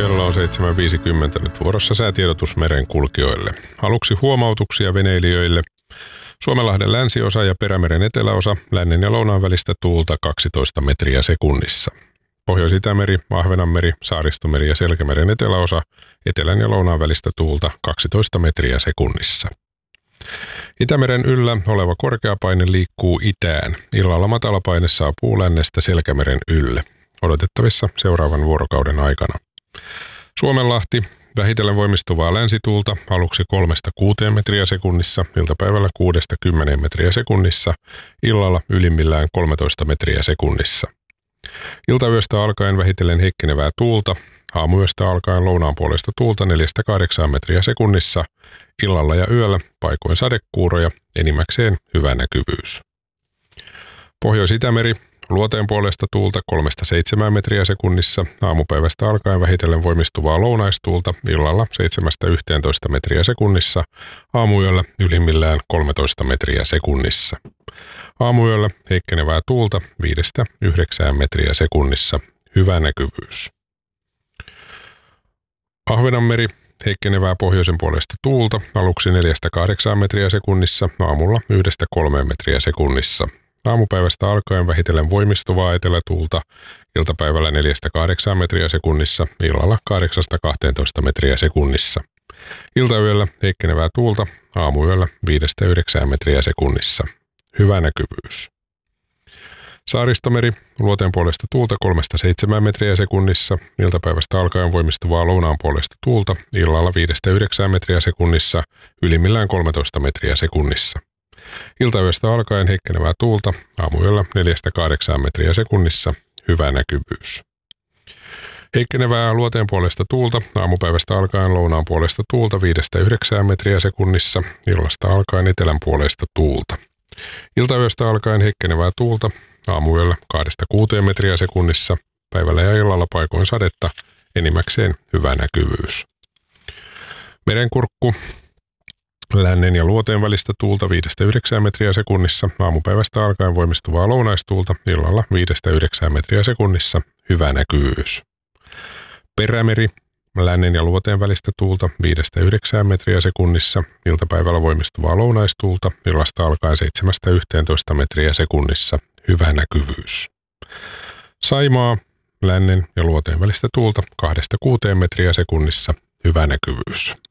kello on 7.50. Nyt vuorossa säätiedotus merenkulkijoille. Aluksi huomautuksia veneilijöille. Suomenlahden länsiosa ja Perämeren eteläosa, lännen ja lounaan välistä tuulta 12 metriä sekunnissa. Pohjois-Itämeri, Ahvenanmeri, Saaristomeri ja Selkämeren eteläosa, etelän ja lounaan välistä tuulta 12 metriä sekunnissa. Itämeren yllä oleva korkeapaine liikkuu itään. Illalla matalapaine saapuu lännestä Selkämeren ylle. Odotettavissa seuraavan vuorokauden aikana. Suomenlahti, vähitellen voimistuvaa länsituulta, aluksi 3-6 metriä sekunnissa, iltapäivällä 6-10 metriä sekunnissa, illalla ylimmillään 13 metriä sekunnissa. Iltayöstä alkaen vähitellen heikkenevää tuulta, aamuyöstä alkaen lounaan puolesta tuulta 4-8 metriä sekunnissa, illalla ja yöllä paikoin sadekuuroja, enimmäkseen hyvä näkyvyys. Pohjois-Itämeri, luoteen puolesta tuulta 3-7 metriä sekunnissa, aamupäivästä alkaen vähitellen voimistuvaa lounaistuulta, illalla 7-11 metriä sekunnissa, aamuyöllä ylimmillään 13 metriä sekunnissa. Aamuyöllä heikkenevää tuulta 5-9 metriä sekunnissa, hyvä näkyvyys. Ahvenanmeri, heikkenevää pohjoisen puolesta tuulta, aluksi 4-8 metriä sekunnissa, aamulla 1-3 metriä sekunnissa. Aamupäivästä alkaen vähitellen voimistuvaa etelätuulta, iltapäivällä 4-8 metriä sekunnissa, illalla 8-12 metriä sekunnissa. Iltayöllä heikkenevää tuulta, aamuyöllä 5-9 metriä sekunnissa. Hyvä näkyvyys. Saaristomeri, luoteen puolesta tuulta 3-7 metriä sekunnissa, iltapäivästä alkaen voimistuvaa lounaan puolesta tuulta, illalla 5-9 metriä sekunnissa, ylimmillään 13 metriä sekunnissa. Iltayöstä alkaen heikkenevää tuulta, aamuyöllä 4-8 metriä sekunnissa, hyvä näkyvyys. Heikkenevää luoteen puolesta tuulta, aamupäivästä alkaen lounaan puolesta tuulta 5-9 metriä sekunnissa, illasta alkaen etelän puolesta tuulta. Iltayöstä alkaen heikkenevää tuulta, aamuyöllä 2-6 metriä sekunnissa, päivällä ja illalla paikoin sadetta, enimmäkseen hyvä näkyvyys. Merenkurkku, lännen ja luoteen välistä tuulta 5-9 metriä sekunnissa, aamupäivästä alkaen voimistuvaa lounaistuulta, illalla 5-9 metriä sekunnissa, hyvä näkyvyys. Perämeri, lännen ja luoteen välistä tuulta 5-9 metriä sekunnissa, iltapäivällä voimistuvaa lounaistuulta, illasta alkaen 7-11 metriä sekunnissa, hyvä näkyvyys. Saimaa, lännen ja luoteen välistä tuulta 2-6 metriä sekunnissa, hyvä näkyvyys.